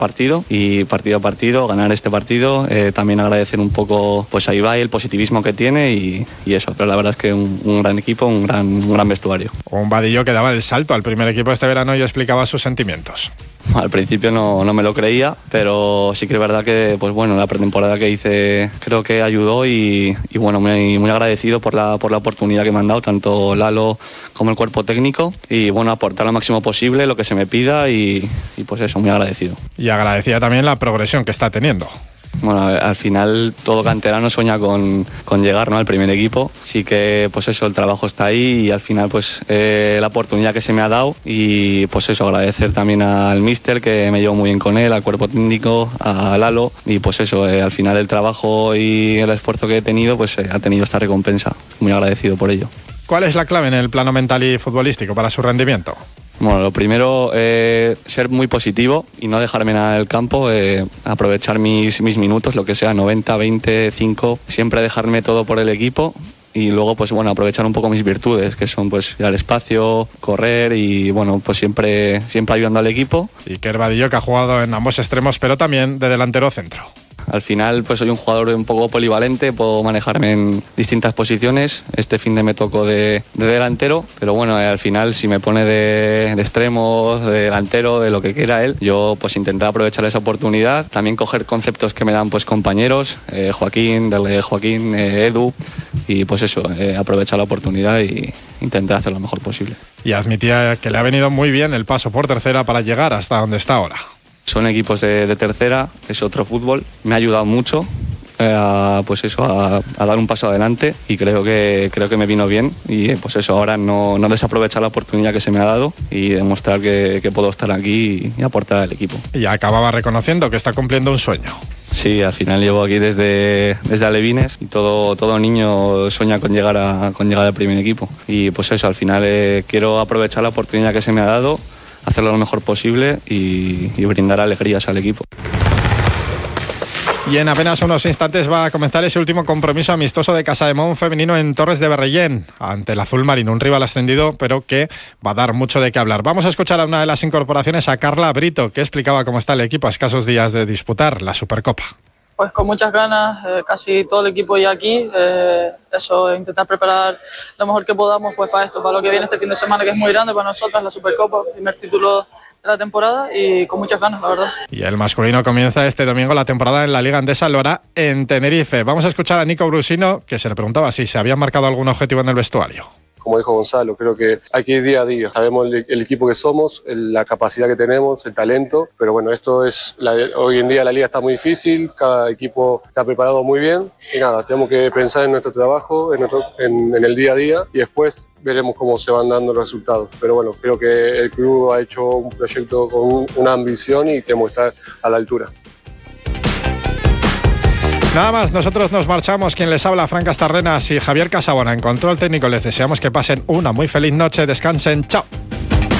partido y partido a partido ganar este partido, también agradecer un poco pues a Ibai el positivismo que tiene y eso, pero la verdad es que un gran equipo, un gran vestuario. Un Vadillo que daba el salto al primer equipo este verano y explicaba sus sentimientos. Al principio no me lo creía, pero sí que es verdad que pues bueno, la pretemporada que hice creo que ayudó y bueno, muy agradecido por la oportunidad que me han dado tanto Lalo como el cuerpo técnico y bueno, aportar lo máximo posible lo que se me pida y pues eso, muy agradecido. Y agradecía también la progresión que está teniendo. Bueno, al final todo canterano sueña con llegar, ¿no?, al primer equipo. Sí que pues eso, el trabajo está ahí y al final pues la oportunidad que se me ha dado y pues eso, agradecer también al míster que me llevo muy bien con él, al cuerpo técnico, a Lalo y pues eso, al final el trabajo y el esfuerzo que he tenido pues ha tenido esta recompensa. Muy agradecido por ello. ¿Cuál es la clave en el plano mental y futbolístico para su rendimiento? Bueno, lo primero, ser muy positivo y no dejarme nada del campo, aprovechar mis minutos, lo que sea, 90, 20, 5, siempre dejarme todo por el equipo y luego pues bueno, aprovechar un poco mis virtudes, que son pues ir al espacio, correr y bueno, pues siempre ayudando al equipo. Iker Vadillo, que ha jugado en ambos extremos, pero también de delantero centro. Al final pues soy un jugador un poco polivalente, puedo manejarme en distintas posiciones. Este fin de me tocó de delantero, pero bueno, al final si me pone de extremo, de delantero, de lo que quiera él, yo pues intentar aprovechar esa oportunidad, también coger conceptos que me dan pues compañeros, Joaquín, Edu, y pues eso, aprovechar la oportunidad y intentar hacer lo mejor posible. Y admitía que le ha venido muy bien el paso por tercera para llegar hasta donde está ahora. Son equipos de tercera, es otro fútbol, me ha ayudado mucho pues eso, a dar un paso adelante y creo que me vino bien y pues eso, ahora no desaprovechar la oportunidad que se me ha dado y demostrar que puedo estar aquí y aportar al equipo. Y acababa reconociendo que está cumpliendo un sueño. Sí, al final llevo aquí desde Alevines y todo niño sueña con llegar al primer equipo y pues eso, al final quiero aprovechar la oportunidad que se me ha dado, hacerlo lo mejor posible y brindar alegrías al equipo. Y en apenas unos instantes va a comenzar ese último compromiso amistoso de Casademont femenino en Torres de Berrellén ante el azul marino, un rival ascendido pero que va a dar mucho de qué hablar. Vamos a escuchar a una de las incorporaciones, a Carla Brito, que explicaba cómo está el equipo a escasos días de disputar la Supercopa. Pues con muchas ganas, casi todo el equipo ya aquí, eso, intentar preparar lo mejor que podamos pues para esto, para lo que viene este fin de semana, que es muy grande para nosotros, la Supercopa, primer título de la temporada y con muchas ganas, la verdad. Y el masculino comienza este domingo la temporada en la Liga Endesa, lo hará en Tenerife. Vamos a escuchar a Nico Brusino, que se le preguntaba si se había marcado algún objetivo en el vestuario. Como dijo Gonzalo, creo que hay que ir día a día. Sabemos el equipo que somos, la capacidad que tenemos, el talento, pero bueno, hoy en día la liga está muy difícil, cada equipo está preparado muy bien y nada, tenemos que pensar en nuestro trabajo, en el día a día y después veremos cómo se van dando los resultados. Pero bueno, creo que el club ha hecho un proyecto con una ambición y tenemos que estar a la altura. Nada más, nosotros nos marchamos. Quien les habla, Fran Castarrenas y Javier Casabona. En control técnico les deseamos que pasen una muy feliz noche. Descansen. Chao.